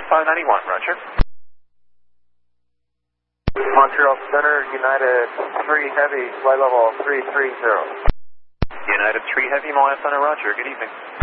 591, roger. Montreal Center, United 3 Heavy, flight level 330. United 3 Heavy, Montreal Center, roger. Good evening.